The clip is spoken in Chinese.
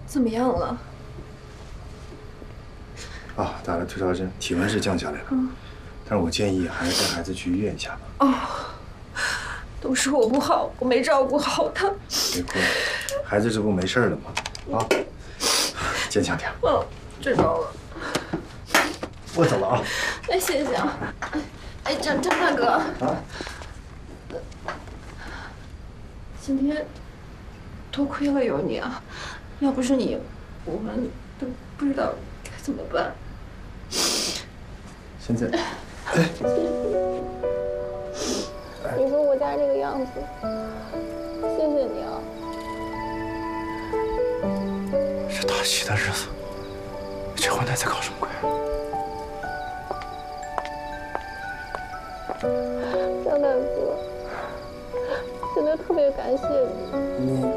怎么样了？ 啊，打了退烧针，体温是降下来了。但是我建议还是带孩子去医院一下吧。 哦，都是我不好，我没照顾好他。 别哭，孩子这不没事了吗？啊，坚强点。 知道了。 我走了啊。 哎，谢谢啊。哎，张大哥。啊。今天多亏了有你啊，要不是你，我们都不知道该怎么办。 现在，哎， 你说我家这个样子，谢谢你啊。 是大喜的日子，这混蛋在搞什么鬼？ 张大哥，真的特别感谢你。